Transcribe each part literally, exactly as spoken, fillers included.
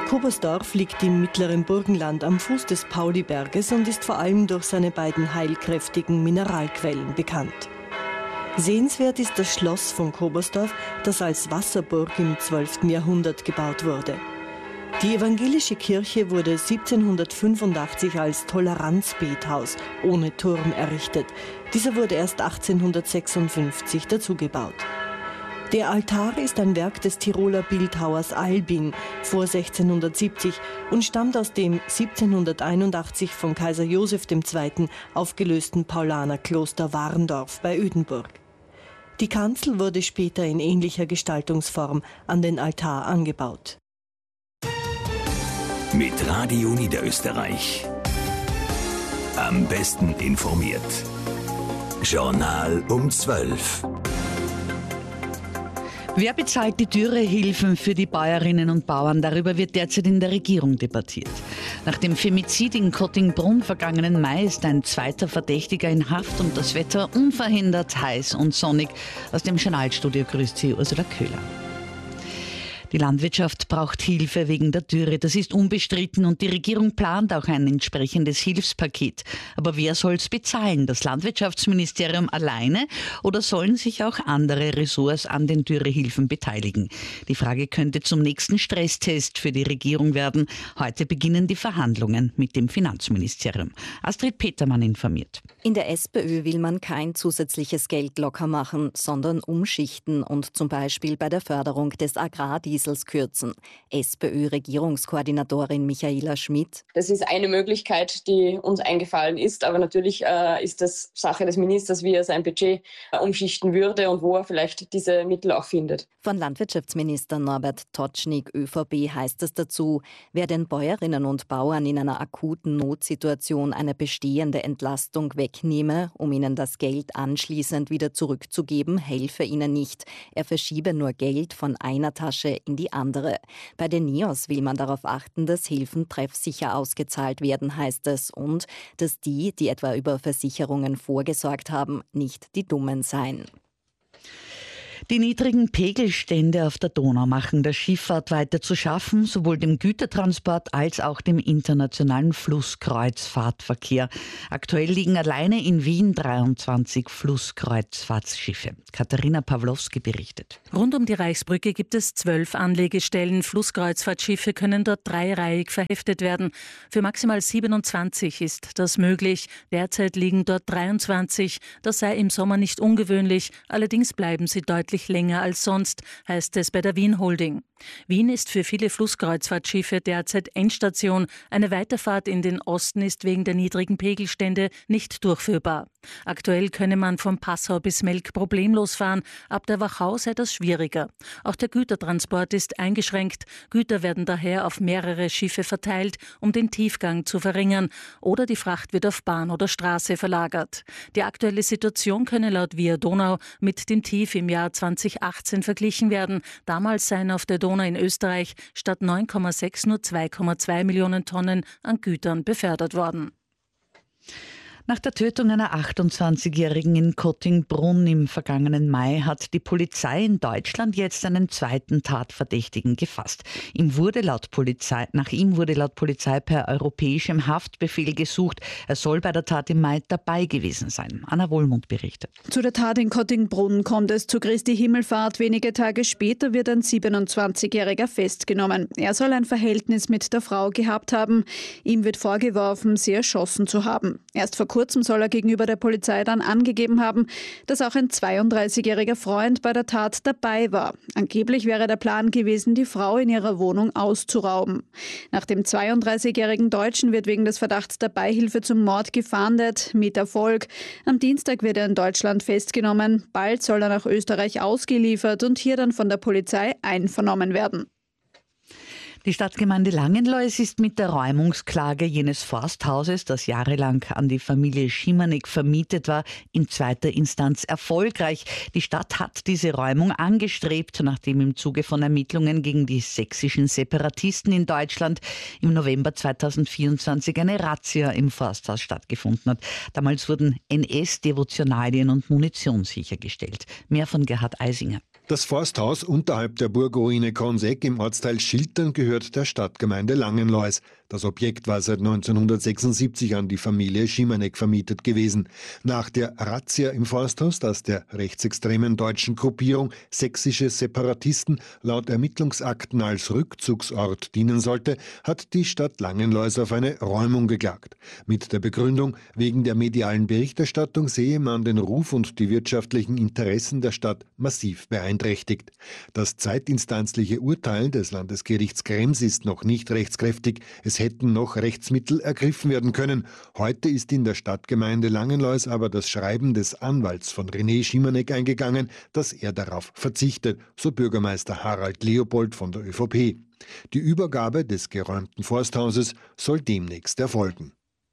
Kobersdorf liegt im mittleren Burgenland am Fuß des Pauliberges und ist vor allem durch seine beiden heilkräftigen Mineralquellen bekannt. Sehenswert ist das Schloss von Kobersdorf, das als Wasserburg im zwölften Jahrhundert gebaut wurde. Die evangelische Kirche wurde siebzehnhundertfünfundachtzig als Toleranzbethaus ohne Turm errichtet. Dieser wurde erst achtzehnhundertsechsundfünfzig dazugebaut. Der Altar ist ein Werk des Tiroler Bildhauers Albin vor sechzehnhundertsiebzig und stammt aus dem siebzehnhunderteinundachtzig von Kaiser Joseph der Zweite aufgelösten Paulanerkloster Warndorf bei Ödenburg. Die Kanzel wurde später in ähnlicher Gestaltungsform an den Altar angebaut. Mit Radio Niederösterreich. Am besten informiert. Journal um zwölf. Wer bezahlt die Dürrehilfen für die Bäuerinnen und Bauern? Darüber wird derzeit in der Regierung debattiert. Nach dem Femizid in Kottingbrunn vergangenen Mai ist ein zweiter Verdächtiger in Haft und das Wetter unverhindert heiß und sonnig. Aus dem Journalstudio grüßt Sie Ursula Köhler. Die Landwirtschaft braucht Hilfe wegen der Dürre. Das ist unbestritten und die Regierung plant auch ein entsprechendes Hilfspaket. Aber wer soll es bezahlen? Das Landwirtschaftsministerium alleine oder sollen sich auch andere Ressorts an den Dürrehilfen beteiligen? Die Frage könnte zum nächsten Stresstest für die Regierung werden. Heute beginnen die Verhandlungen mit dem Finanzministerium. Astrid Petermann informiert. In der SPÖ will man kein zusätzliches Geld locker machen, sondern umschichten und zum Beispiel bei der Förderung des Agrardiesels kürzen. SPÖ-Regierungskoordinatorin Michaela Schmidt. Das ist eine Möglichkeit, die uns eingefallen ist, aber natürlich äh, ist das Sache des Ministers, wie er sein Budget äh, umschichten würde und wo er vielleicht diese Mittel auch findet. Von Landwirtschaftsminister Norbert Totschnig, ÖVP, heißt es dazu, wer den Bäuerinnen und Bauern in einer akuten Notsituation eine bestehende Entlastung wegnehme, um ihnen das Geld anschließend wieder zurückzugeben, helfe ihnen nicht. Er verschiebe nur Geld von einer Tasche in die andere. Bei den N I O S will man darauf achten, dass Hilfen treffsicher ausgezahlt werden, heißt es, und dass die, die etwa über Versicherungen vorgesorgt haben, nicht die Dummen seien. Die niedrigen Pegelstände auf der Donau machen der Schifffahrt weiter zu schaffen, sowohl dem Gütertransport als auch dem internationalen Flusskreuzfahrtverkehr. Aktuell liegen alleine in Wien dreiundzwanzig Flusskreuzfahrtschiffe. Katharina Pawlowski berichtet. Rund um die Reichsbrücke gibt es zwölf Anlegestellen. Flusskreuzfahrtschiffe können dort dreireihig verheftet werden. Für maximal siebenundzwanzig ist das möglich. Derzeit liegen dort dreiundzwanzig. Das sei im Sommer nicht ungewöhnlich. Allerdings bleiben sie deutlich länger als sonst, heißt es bei der Wien Holding. Wien ist für viele Flusskreuzfahrtschiffe derzeit Endstation. Eine Weiterfahrt in den Osten ist wegen der niedrigen Pegelstände nicht durchführbar. Aktuell könne man von Passau bis Melk problemlos fahren, ab der Wachau sei das schwieriger. Auch der Gütertransport ist eingeschränkt. Güter werden daher auf mehrere Schiffe verteilt, um den Tiefgang zu verringern, oder die Fracht wird auf Bahn oder Straße verlagert. Die aktuelle Situation könne laut Via Donau mit dem Tief im Jahr zweitausendachtzehn verglichen werden. Damals seien auf der Donau in Österreich statt neun Komma sechs nur zwei Komma zwei Millionen Tonnen an Gütern befördert worden. Nach der Tötung einer achtundzwanzigjährigen in Kottingbrunn im vergangenen Mai hat die Polizei in Deutschland jetzt einen zweiten Tatverdächtigen gefasst. Ihm wurde laut Polizei, nach ihm wurde laut Polizei per europäischem Haftbefehl gesucht. Er soll bei der Tat im Mai dabei gewesen sein. Anna Wohlmuth berichtet. Zu der Tat in Kottingbrunn kommt es zu Christi Himmelfahrt. Wenige Tage später wird ein siebenundzwanzigjähriger festgenommen. Er soll ein Verhältnis mit der Frau gehabt haben. Ihm wird vorgeworfen, sie erschossen zu haben. Erst vor kurzem soll er gegenüber der Polizei dann angegeben haben, dass auch ein zweiunddreißigjähriger Freund bei der Tat dabei war. Angeblich wäre der Plan gewesen, die Frau in ihrer Wohnung auszurauben. Nach dem zweiunddreißigjährigen Deutschen wird wegen des Verdachts der Beihilfe zum Mord gefahndet, mit Erfolg. Am Dienstag wird er in Deutschland festgenommen. Bald soll er nach Österreich ausgeliefert und hier dann von der Polizei einvernommen werden. Die Stadtgemeinde Langenlois ist mit der Räumungsklage jenes Forsthauses, das jahrelang an die Familie Schimanek vermietet war, in zweiter Instanz erfolgreich. Die Stadt hat diese Räumung angestrebt, nachdem im Zuge von Ermittlungen gegen die sächsischen Separatisten in Deutschland im November zweitausendvierundzwanzig eine Razzia im Forsthaus stattgefunden hat. Damals wurden N S-Devotionalien und Munition sichergestellt. Mehr von Gerhard Eisinger. Das Forsthaus unterhalb der Burgruine Konseck im Ortsteil Schiltern gehört der Stadtgemeinde Langenlois. Das Objekt war seit neunzehnhundertsechsundsiebzig an die Familie Schimanek vermietet gewesen. Nach der Razzia im Forsthaus, das der rechtsextremen deutschen Gruppierung Sächsische Separatisten laut Ermittlungsakten als Rückzugsort dienen sollte, hat die Stadt Langenlois auf eine Räumung geklagt. Mit der Begründung, wegen der medialen Berichterstattung sehe man den Ruf und die wirtschaftlichen Interessen der Stadt massiv beeinträchtigt. Das zeitinstanzliche Urteil des Landesgerichts Krems ist noch nicht rechtskräftig. Es hätten noch Rechtsmittel ergriffen werden können. Heute ist in der Stadtgemeinde Langenlois aber das Schreiben des Anwalts von René Schimanek eingegangen, dass er darauf verzichtet, so Bürgermeister Harald Leopold von der ÖVP. Die Übergabe des geräumten Forsthauses soll demnächst erfolgen.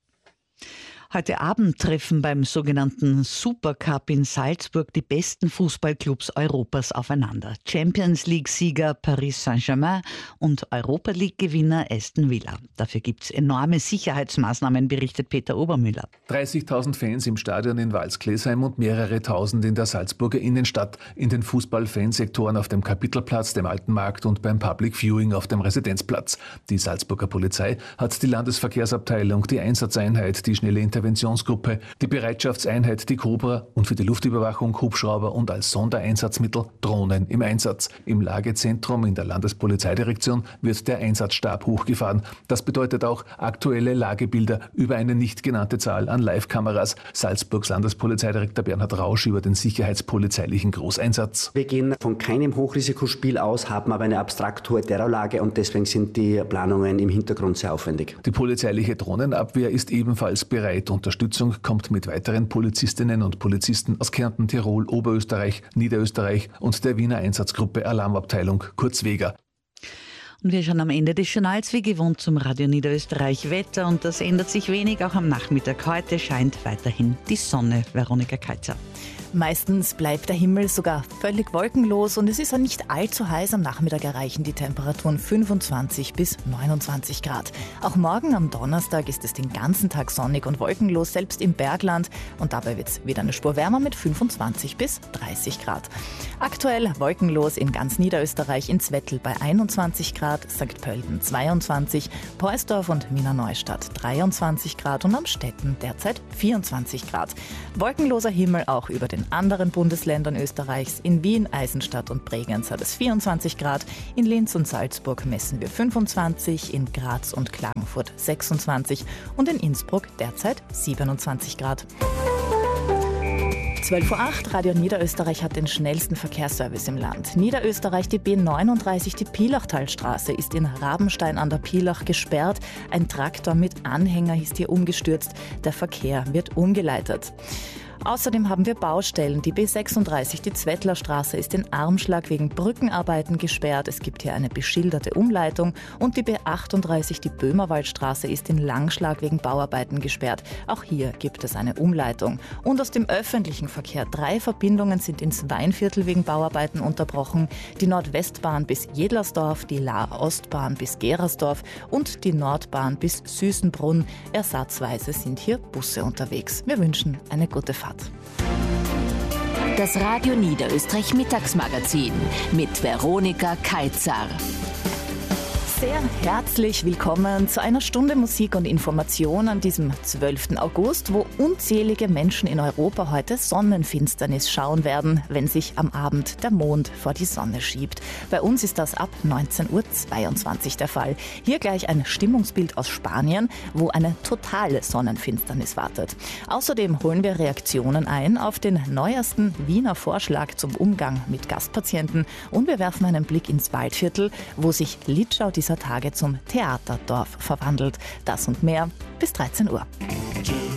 Heute Abend treffen beim sogenannten Supercup in Salzburg die besten Fußballclubs Europas aufeinander. Champions League-Sieger Paris Saint-Germain und Europa League-Gewinner Aston Villa. Dafür gibt es enorme Sicherheitsmaßnahmen, berichtet Peter Obermüller. dreißigtausend Fans im Stadion in Walsglesheim und mehrere Tausend in der Salzburger Innenstadt, in den Fußball-Fansektoren auf dem Kapitelplatz, dem Alten Markt und beim Public Viewing auf dem Residenzplatz. Die Salzburger Polizei hat die Landesverkehrsabteilung, die Einsatzeinheit, die schnelle Interventionsgruppe, die Bereitschaftseinheit, die Cobra und für die Luftüberwachung Hubschrauber und als Sondereinsatzmittel Drohnen im Einsatz. Im Lagezentrum in der Landespolizeidirektion wird der Einsatzstab hochgefahren. Das bedeutet auch aktuelle Lagebilder über eine nicht genannte Zahl an Live-Kameras. Salzburgs Landespolizeidirektor Bernhard Rausch über den sicherheitspolizeilichen Großeinsatz. Wir gehen von keinem Hochrisikospiel aus, haben aber eine abstrakt hohe Terrorlage und deswegen sind die Planungen im Hintergrund sehr aufwendig. Die polizeiliche Drohnenabwehr ist ebenfalls bereit. Unterstützung kommt mit weiteren Polizistinnen und Polizisten aus Kärnten, Tirol, Oberösterreich, Niederösterreich und der Wiener Einsatzgruppe Alarmabteilung, kurz Vega. Und wir schauen am Ende des Journals wie gewohnt zum Radio Niederösterreich Wetter und das ändert sich wenig, auch am Nachmittag. Heute scheint weiterhin die Sonne. Veronika Keitzer. Meistens bleibt der Himmel sogar völlig wolkenlos und es ist auch nicht allzu heiß. Am Nachmittag erreichen die Temperaturen fünfundzwanzig bis neunundzwanzig Grad. Auch morgen am Donnerstag ist es den ganzen Tag sonnig und wolkenlos, selbst im Bergland. Und dabei wird es wieder eine Spur wärmer mit fünfundzwanzig bis dreißig Grad. Aktuell wolkenlos in ganz Niederösterreich, in Zwettl bei einundzwanzig Grad, Sankt Pölten zweiundzwanzig, Poersdorf und Wiener Neustadt dreiundzwanzig Grad und am Stetten derzeit vierundzwanzig Grad. Wolkenloser Himmel auch über den anderen Bundesländern Österreichs. In Wien, Eisenstadt und Bregenz hat es vierundzwanzig Grad. In Linz und Salzburg messen wir fünfundzwanzig, in Graz und Klagenfurt sechsundzwanzig und in Innsbruck derzeit siebenundzwanzig Grad. zwölf Uhr acht, Radio Niederösterreich hat den schnellsten Verkehrsservice im Land. Niederösterreich, die B neununddreißig, die Pilachtalstraße, ist in Rabenstein an der Pilach gesperrt. Ein Traktor mit Anhänger ist hier umgestürzt. Der Verkehr wird umgeleitet. Außerdem haben wir Baustellen. Die B sechsunddreißig, die Zwettlerstraße, ist in Armschlag wegen Brückenarbeiten gesperrt. Es gibt hier eine beschilderte Umleitung. Und die B achtunddreißig, die Böhmerwaldstraße, ist in Langschlag wegen Bauarbeiten gesperrt. Auch hier gibt es eine Umleitung. Und aus dem öffentlichen Verkehr. Drei Verbindungen sind ins Weinviertel wegen Bauarbeiten unterbrochen. Die Nordwestbahn bis Jedlersdorf, die Lahr-Ostbahn bis Gerersdorf und die Nordbahn bis Süßenbrunn. Ersatzweise sind hier Busse unterwegs. Wir wünschen eine gute Fahrt. Das Radio Niederösterreich Mittagsmagazin mit Veronika Keitzer. Sehr herzlich willkommen zu einer Stunde Musik und Information an diesem zwölften August, wo unzählige Menschen in Europa heute Sonnenfinsternis schauen werden, wenn sich am Abend der Mond vor die Sonne schiebt. Bei uns ist das ab neunzehn Uhr zweiundzwanzig der Fall. Hier gleich ein Stimmungsbild aus Spanien, wo eine totale Sonnenfinsternis wartet. Außerdem holen wir Reaktionen ein auf den neuesten Wiener Vorschlag zum Umgang mit Gastpatienten und wir werfen einen Blick ins Waldviertel, wo sich Litschau dieser Tage zum Theaterdorf verwandelt. Das und mehr bis dreizehn Uhr.